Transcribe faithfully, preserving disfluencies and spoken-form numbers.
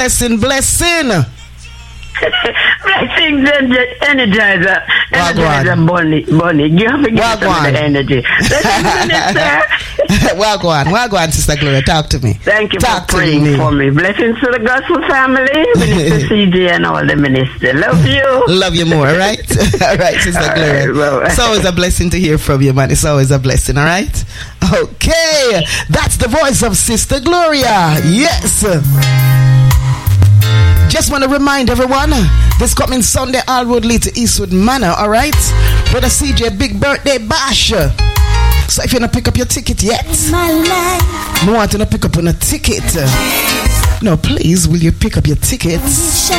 blessing, blessing. Blessing the energizer. Energizer Bunny. Bunny. You have to get some of the energy. Wagwan. Wagwan, Sister Gloria. Talk to me. Thank you Talk for praying me. for me. Blessings to the gospel family, Minister C J and all the ministers. Love you. Love you more, all right? All right, Sister all Gloria. Right, well, it's always a blessing to hear from you, man. It's always a blessing, all right? Okay. That's the voice of Sister Gloria. Yes. Just want to remind everyone, this coming Sunday, all road lead to Eastwood Manor, alright? Brother C J, big birthday bash. So if you don't pick up your ticket yet, no want to pick up on a ticket. No, please, will you pick up your tickets?